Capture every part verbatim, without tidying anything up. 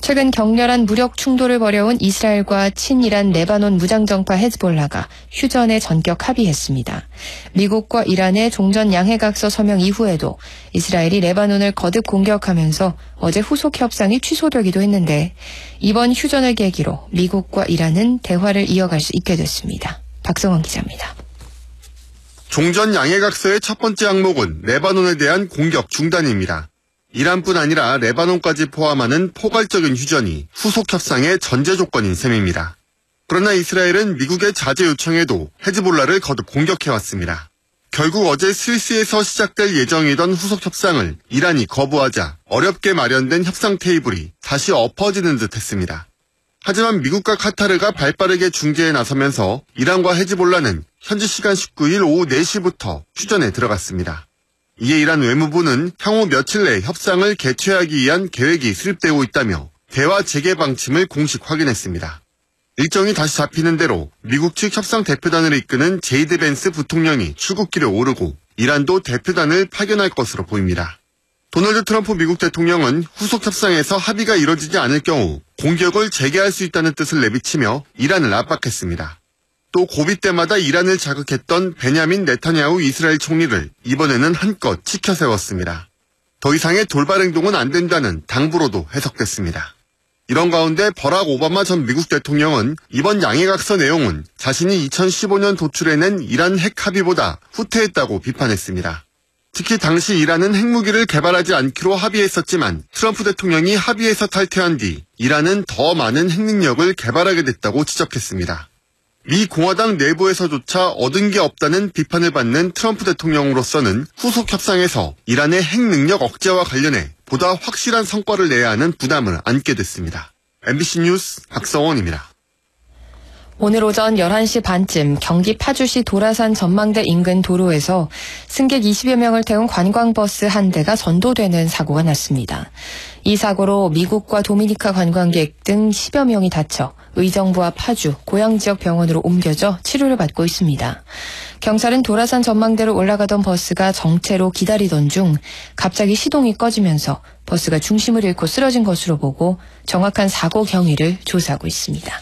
최근 격렬한 무력 충돌을 벌여온 이스라엘과 친이란 레바논 무장정파 헤즈볼라가 휴전에 전격 합의했습니다. 미국과 이란의 종전 양해각서 서명 이후에도 이스라엘이 레바논을 거듭 공격하면서 어제 후속 협상이 취소되기도 했는데 이번 휴전을 계기로 미국과 이란은 대화를 이어갈 수 있게 됐습니다. 박성원 기자입니다. 종전 양해각서의 첫 번째 항목은 레바논에 대한 공격 중단입니다. 이란뿐 아니라 레바논까지 포함하는 포괄적인 휴전이 후속 협상의 전제 조건인 셈입니다. 그러나 이스라엘은 미국의 자제 요청에도 헤즈볼라를 거듭 공격해왔습니다. 결국 어제 스위스에서 시작될 예정이던 후속 협상을 이란이 거부하자 어렵게 마련된 협상 테이블이 다시 엎어지는 듯 했습니다. 하지만 미국과 카타르가 발빠르게 중재에 나서면서 이란과 헤즈볼라는 현지 시간 십구 일 오후 네 시부터 휴전에 들어갔습니다. 이에 이란 외무부는 향후 며칠 내 협상을 개최하기 위한 계획이 수립되고 있다며 대화 재개 방침을 공식 확인했습니다. 일정이 다시 잡히는 대로 미국 측 협상 대표단을 이끄는 제이드 벤스 부통령이 출국길에 오르고 이란도 대표단을 파견할 것으로 보입니다. 도널드 트럼프 미국 대통령은 후속 협상에서 합의가 이뤄지지 않을 경우 공격을 재개할 수 있다는 뜻을 내비치며 이란을 압박했습니다. 또 고비 때마다 이란을 자극했던 베냐민 네타냐후 이스라엘 총리를 이번에는 한껏 치켜세웠습니다. 더 이상의 돌발 행동은 안 된다는 당부로도 해석됐습니다. 이런 가운데 버락 오바마 전 미국 대통령은 이번 양해각서 내용은 자신이 이천십오 년 도출해낸 이란 핵 합의보다 후퇴했다고 비판했습니다. 특히 당시 이란은 핵무기를 개발하지 않기로 합의했었지만 트럼프 대통령이 합의에서 탈퇴한 뒤 이란은 더 많은 핵능력을 개발하게 됐다고 지적했습니다. 미 공화당 내부에서조차 얻은 게 없다는 비판을 받는 트럼프 대통령으로서는 후속 협상에서 이란의 핵능력 억제와 관련해 보다 확실한 성과를 내야 하는 부담을 안게 됐습니다. 엠비씨 뉴스 박성원입니다. 오늘 오전 열한 시 반쯤 경기 파주시 도라산 전망대 인근 도로에서 승객 이십여 명을 태운 관광버스 한 대가 전도되는 사고가 났습니다. 이 사고로 미국과 도미니카 관광객 등 십여 명이 다쳐 의정부와 파주, 고양 지역 병원으로 옮겨져 치료를 받고 있습니다. 경찰은 도라산 전망대로 올라가던 버스가 정체로 기다리던 중 갑자기 시동이 꺼지면서 버스가 중심을 잃고 쓰러진 것으로 보고 정확한 사고 경위를 조사하고 있습니다.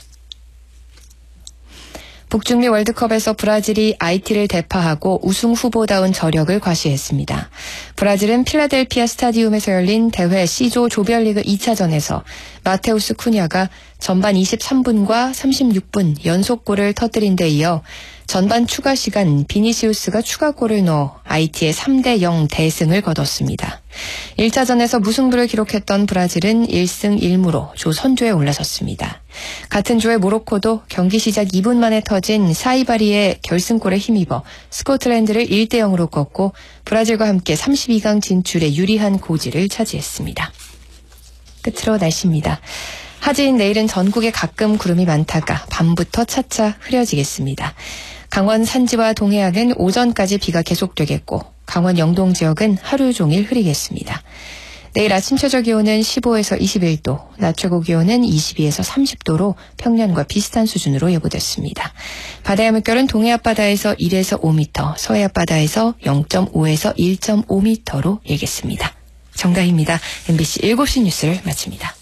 북중미 월드컵에서 브라질이 아이티를 대파하고 우승 후보다운 저력을 과시했습니다. 브라질은 필라델피아 스타디움에서 열린 대회 C조 조별리그 이 차전에서 마테우스 쿠냐가 전반 이십삼 분과 삼십육 분 연속골을 터뜨린 데 이어 전반 추가 시간 비니시우스가 추가골을 넣어 아이티의 삼 대 영 대승을 거뒀습니다. 일 차전에서 무승부를 기록했던 브라질은 일 승 일 무로 조 선두에 올라섰습니다. 같은 조의 모로코도 경기 시작 이 분 만에 터진 사이바리의 결승골에 힘입어 스코틀랜드를 일 대 영으로 꺾고 브라질과 함께 삼십이 강 진출에 유리한 고지를 차지했습니다. 끝으로 날씨입니다. 하지인 내일은 전국에 가끔 구름이 많다가 밤부터 차차 흐려지겠습니다. 강원 산지와 동해안은 오전까지 비가 계속되겠고 강원 영동 지역은 하루 종일 흐리겠습니다. 내일 아침 최저 기온은 십오에서 이십일 도, 낮 최고 기온은 이십이에서 삼십 도로 평년과 비슷한 수준으로 예보됐습니다. 바다의 물결은 동해 앞바다에서 일에서 오 미터, 서해 앞바다에서 영 점 오에서 일 점 오 미터로 일겠습니다. 정다희입니다. 엠비씨 일곱 시 뉴스를 마칩니다.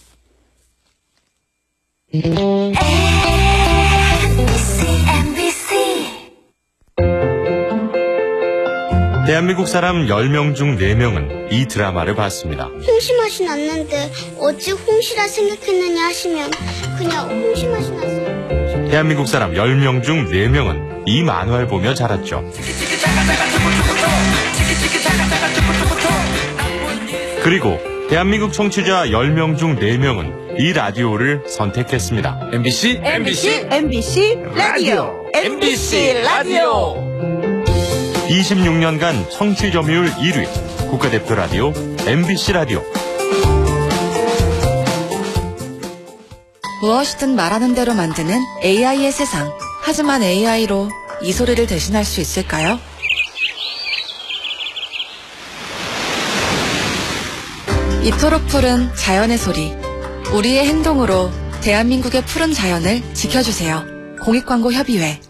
대한민국 사람 열 명 중 네 명은 이 드라마를 봤습니다. 홍시 맛이 났는데 어찌 홍시라 생각했느냐 하시면 그냥 홍시 맛이 났어요. 대한민국 사람 열 명 중 네 명은 이 만화를 보며 자랐죠. 그리고 대한민국 청취자 열 명 중 네 명은 이 라디오를 선택했습니다. 엠비씨 엠비씨 엠비씨 라디오 엠비씨 라디오 이십육 년간 청취 점유율 일 위 국가대표 라디오 엠비씨 라디오. 무엇이든 말하는 대로 만드는 에이아이의 세상. 하지만 에이아이로 이 소리를 대신할 수 있을까요? 이토록 푸른 자연의 소리. 우리의 행동으로 대한민국의 푸른 자연을 지켜주세요. 공익광고협의회